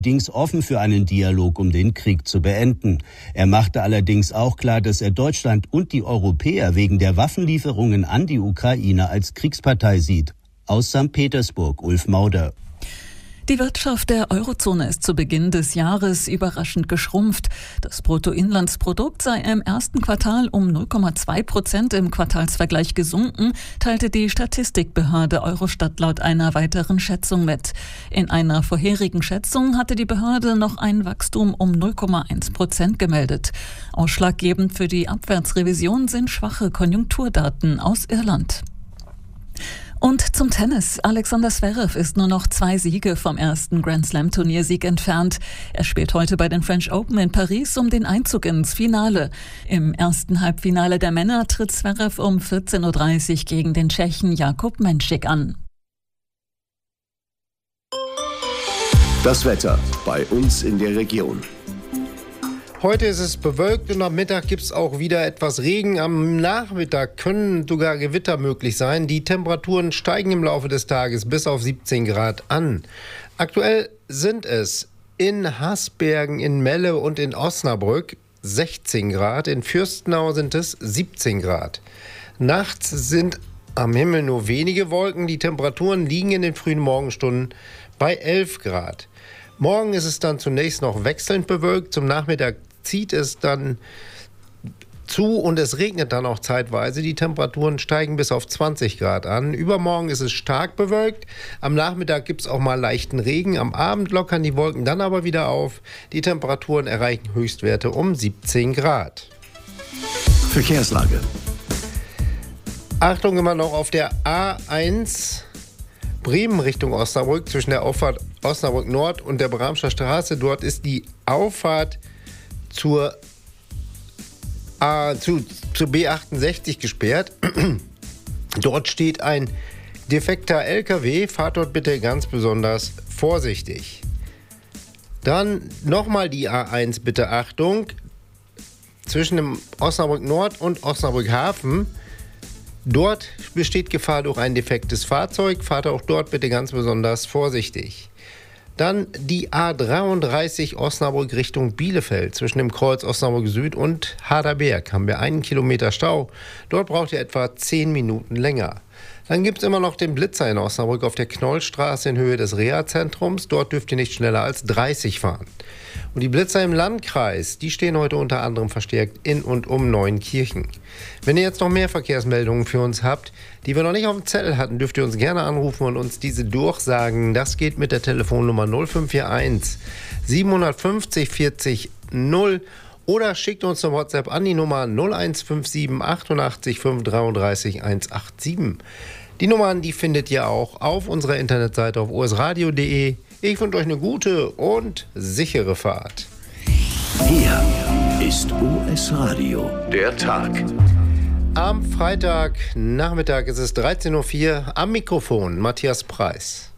offen für einen Dialog, um den Krieg zu beenden. Er machte allerdings auch klar, dass er Deutschland und die Europäer wegen der Waffenlieferungen an die Ukraine als Kriegspartei sieht. Aus St. Petersburg, Ulf Mauder. Die Wirtschaft der Eurozone ist zu Beginn des Jahres überraschend geschrumpft. Das Bruttoinlandsprodukt sei im ersten Quartal um 0,2% im Quartalsvergleich gesunken, teilte die Statistikbehörde Eurostat laut einer weiteren Schätzung mit. In einer vorherigen Schätzung hatte die Behörde noch ein Wachstum um 0,1% gemeldet. Ausschlaggebend für die Abwärtsrevision sind schwache Konjunkturdaten aus Irland. Und zum Tennis. Alexander Zverev ist nur noch 2 Siege vom ersten Grand-Slam-Turniersieg entfernt. Er spielt heute bei den French Open in Paris um den Einzug ins Finale. Im ersten Halbfinale der Männer tritt Zverev um 14:30 Uhr gegen den Tschechen Jakub Menšík an. Das Wetter bei uns in der Region. Heute ist es bewölkt und am Mittag gibt es auch wieder etwas Regen. Am Nachmittag können sogar Gewitter möglich sein. Die Temperaturen steigen im Laufe des Tages bis auf 17 Grad an. Aktuell sind es in Hasbergen, in Melle und in Osnabrück 16 Grad. In Fürstenau sind es 17 Grad. Nachts sind am Himmel nur wenige Wolken. Die Temperaturen liegen in den frühen Morgenstunden bei 11 Grad. Morgen ist es dann zunächst noch wechselnd bewölkt. Zum Nachmittag zieht es dann zu und es regnet dann auch zeitweise. Die Temperaturen steigen bis auf 20 Grad an. Übermorgen ist es stark bewölkt. Am Nachmittag gibt es auch mal leichten Regen. Am Abend lockern die Wolken dann aber wieder auf. Die Temperaturen erreichen Höchstwerte um 17 Grad. Verkehrslage. Achtung immer noch auf der A1 Bremen Richtung Osnabrück zwischen der Auffahrt Osnabrück Nord und der Bramscher Straße. Dort ist die Auffahrt zur B68 gesperrt. Dort steht ein defekter LKW. Fahrt dort bitte ganz besonders vorsichtig. Dann nochmal die A1, bitte Achtung. Zwischen dem Osnabrück Nord und Osnabrück Hafen. Dort besteht Gefahr durch ein defektes Fahrzeug. Fahrt auch dort bitte ganz besonders vorsichtig. Dann die A33 Osnabrück Richtung Bielefeld. Zwischen dem Kreuz Osnabrück Süd und Harderberg haben wir 1 Kilometer Stau. Dort braucht ihr etwa 10 Minuten länger. Dann gibt es immer noch den Blitzer in Osnabrück auf der Knollstraße in Höhe des Reha-Zentrums. Dort dürft ihr nicht schneller als 30 fahren. Und die Blitzer im Landkreis, die stehen heute unter anderem verstärkt in und um Neuenkirchen. Wenn ihr jetzt noch mehr Verkehrsmeldungen für uns habt, die wir noch nicht auf dem Zettel hatten, dürft ihr uns gerne anrufen und uns diese durchsagen. Das geht mit der Telefonnummer 0541 750 40 0 oder schickt uns eine WhatsApp an die Nummer 0157 88 533 187. Die Nummern, die findet ihr auch auf unserer Internetseite auf osradio.de. Ich wünsche euch eine gute und sichere Fahrt. Hier ist OS Radio, der Tag. Am Freitagnachmittag ist es 13:04 Uhr. Am Mikrofon Matthias Preis.